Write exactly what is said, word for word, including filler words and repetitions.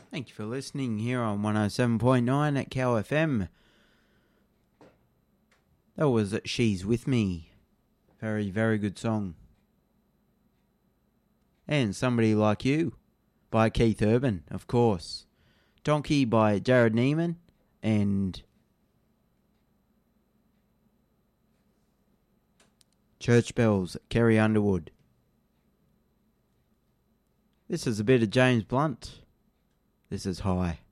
Thank you for listening here on one oh seven point nine at Cow F M. That was She's With Me. Very, very good song. And Somebody Like You by Keith Urban, of course. Donkey by Jared Neiman. And Church Bells, Kerry Underwood. This is a bit of James Blunt. This is High.